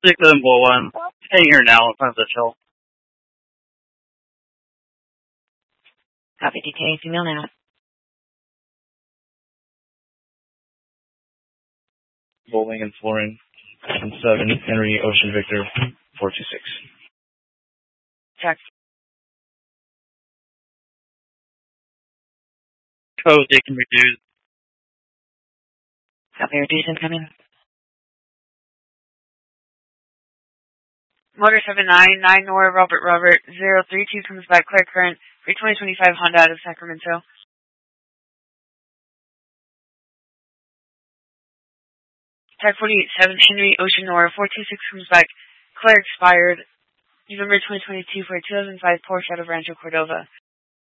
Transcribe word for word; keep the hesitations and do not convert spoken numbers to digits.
six seven four one. Hey, here now in front of the show. Copy, D K. Female now. Bowling and flooring. seven, Henry Ocean Victor, four two six. Check. Code, they can reduce. Copy, reduce incoming. Motor seven nine, nine Nora, Robert Robert, zero three two comes back, clear current, three twenty twenty-five Honda out of Sacramento. Tag forty-eight seven, Henry Ocean Nora, four two six comes back, clear expired, November twenty twenty-two for a two thousand five Porsche out of Rancho Cordova.